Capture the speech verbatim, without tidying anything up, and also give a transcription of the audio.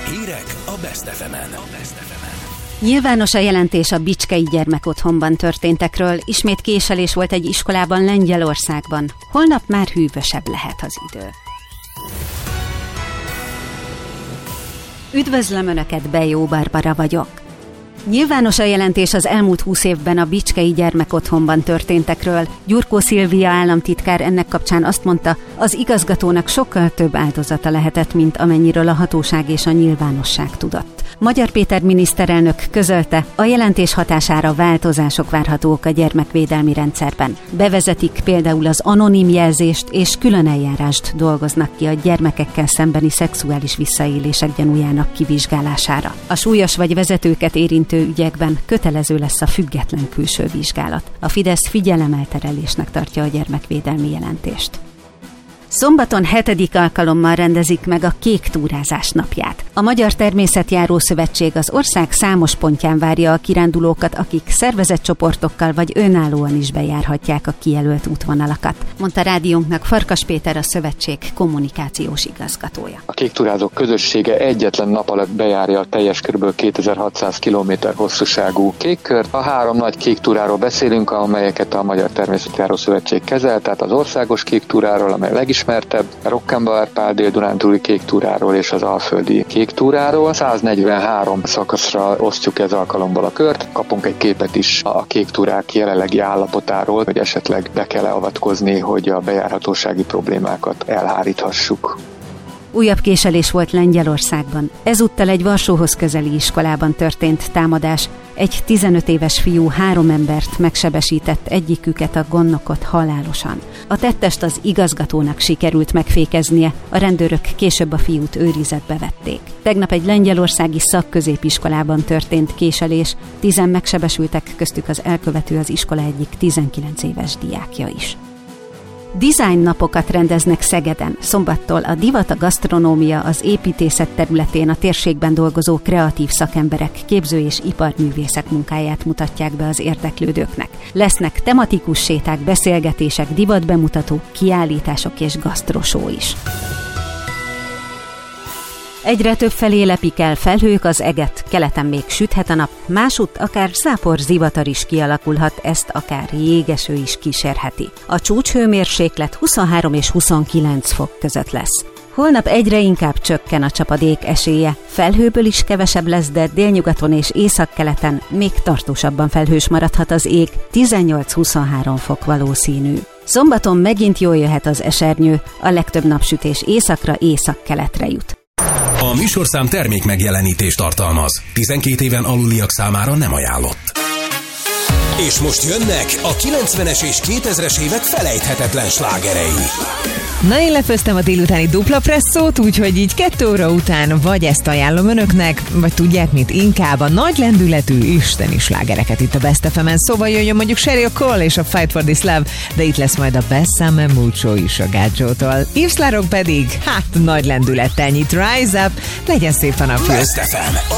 Hírek a Best ef emen. Nyilvános a jelentés a Bicskei Gyermekotthonban történtekről. Ismét késelés volt egy iskolában Lengyelországban. Holnap már hűvösebb lehet az idő. Üdvözlöm Önöket, Bejó Barbara vagyok. Nyilvános a jelentés az elmúlt húsz évben a Bicskei Gyermekotthonban történtekről. Gyurkó Szilvia államtitkár ennek kapcsán azt mondta, az igazgatónak sokkal több áldozata lehetett, mint amennyiről a hatóság és a nyilvánosság tudott. Magyar Péter miniszterelnök közölte, a jelentés hatására változások várhatók a gyermekvédelmi rendszerben. Bevezetik például az anonim jelzést és külön eljárást dolgoznak ki a gyermekekkel szembeni szexuális visszaélések gyanújának kivizsgálására. A súlyos vagy vezetőket érintő ügyekben kötelező lesz a független külső vizsgálat. A Fidesz figyelemelterelésnek tartja a gyermekvédelmi jelentést. Szombaton hetedik alkalommal rendezik meg a Kék túrázás napját. A Magyar Természetjáró Szövetség az ország számos pontján várja a kirándulókat, akik szervezett csoportokkal vagy önállóan is bejárhatják a kijelölt útvonalakat, mondta rádiónknak Farkas Péter, a szövetség kommunikációs igazgatója. A Kék túrázók közössége egyetlen nap alatt bejárja a teljes kb. kétezer-hatszáz kilométer hosszúságú kékkört. A három nagy kék túráról beszélünk, amelyeket a Magyar Természetjáró Szövetség kezel, tehát az országos kék túráról, amely legismertebb, a Rockenbauer-Pál dél-dunántúli kék túráról és az alföldi kék túráról. száznegyvenhárom szakaszra osztjuk ez alkalommal a kört. Kapunk egy képet is a kék túrák jelenlegi állapotáról, hogy esetleg be kell avatkozni, hogy a bejárhatósági problémákat elháríthassuk. Újabb késelés volt Lengyelországban. Ezúttal egy Varsóhoz közeli iskolában történt támadás. Egy tizenöt éves fiú három embert megsebesített, egyiküket, a gondnokot halálosan. A tettest az igazgatónak sikerült megfékeznie, a rendőrök később a fiút őrizetbe vették. Tegnap egy lengyelországi szakközépiskolában történt késelés, tizen megsebesültek, köztük az elkövető az iskola egyik tizenkilenc éves diákja is. Design napokat rendeznek Szegeden. Szombattól a divat, a gasztronómia, az építészet területén a térségben dolgozó kreatív szakemberek, képző- és iparművészek munkáját mutatják be az érdeklődőknek. Lesznek tematikus séták, beszélgetések, divatbemutatók, kiállítások és gasztrosó is. Egyre több felé lepik el felhők az eget, keleten még süthet a nap, másutt akár zápor zivatar is kialakulhat, ezt akár jégeső is kísérheti. A csúcshőmérséklet huszonhárom és huszonkilenc fok között lesz. Holnap egyre inkább csökken a csapadék esélye, felhőből is kevesebb lesz, de délnyugaton és északkeleten még tartósabban felhős maradhat az ég, tizennyolc-huszonhárom fok valószínű. Szombaton megint jól jöhet az esernyő, a legtöbb napsütés északra, északkeletre jut. A műsorszám termék megjelenítést tartalmaz. tizenkét éven aluliak számára nem ajánlott. És most jönnek a kilencvenes és kétezres évek felejthetetlen slágerei. Na, én lefőztem a délutáni dupla presszót, úgyhogy így kettő óra után vagy ezt ajánlom önöknek, vagy tudják mit, inkább a nagy lendületű isteni slágereket itt a Best ef emen. Szóval jöjjön mondjuk Sheryl Cole és a Fight for this Love, de itt lesz majd a Best Summer Mucho is a Gácsótól. Yves Larock pedig, hát nagy lendülettel nyit Rise Up, legyen szép a napjuk. Best ef em.